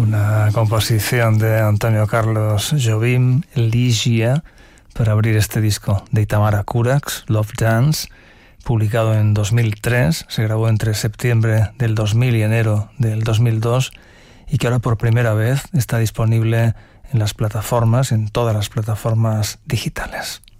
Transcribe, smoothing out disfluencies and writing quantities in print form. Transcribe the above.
Una composición de Antonio Carlos Jobim, Ligia, para abrir este disco de Itamara Curax, Love Dance, publicado en 2003, se grabó entre septiembre del 2000 y enero del 2002, y que ahora por primera vez está disponible en las plataformas, en todas las plataformas digitales.